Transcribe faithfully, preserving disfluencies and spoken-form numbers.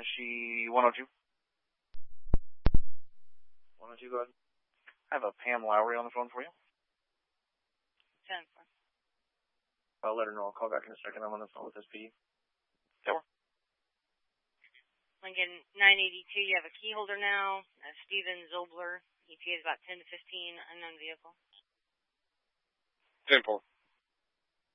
Is she one oh two? one oh two, go ahead. I have a Pam Lowry on the phone for you. ten four. I'll let her know. I'll call back in a second. I'm on the phone with S P D. Tower. Lincoln nine eighty-two, you have a key holder now. Uh, Steven Zobler, E T A is about ten to fifteen, unknown vehicle. ten four.